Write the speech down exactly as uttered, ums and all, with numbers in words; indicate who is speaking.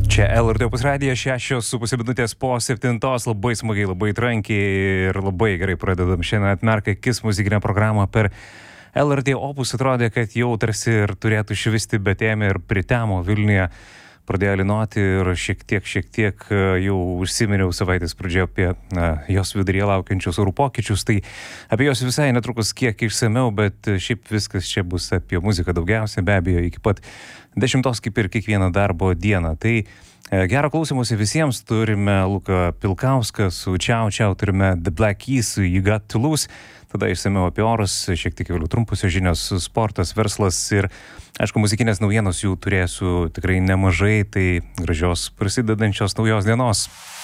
Speaker 1: Čia L R T Opus radija, šešios su pusė minutės po septintos, labai smagiai, labai trankiai ir labai gerai pradedam šiandien atmerkę akis muzikinę programą per L R T Opus. Atrodė, kad jau tarsi ir turėtų švisti, bet ėmė ir pritemo Vilniuje, pradėjo lynoti ir šiek tiek, šiek tiek jau užsiminiau savaitės pradžioje apie na, jos viduryje laukiančius orų pokyčius, tai apie jos visai netrukus kiek išsamiau, bet šiaip viskas čia bus apie muziką daugiausia, be abejo, iki pat dešimtos kaip ir kiekvieną darbo dieną. Tai gero klausymusi visiems, turime Luką Pilkauską su Čiau Čiau, turime The Black Keys su You Got To Lose, tada išsamiau apie orus, šiek tiek vėliau trumpusios žinios, sportas, verslas ir, aišku, muzikinės naujienos jų turėsiu tikrai nemažai, tai gražios prasidedančios naujos dienos.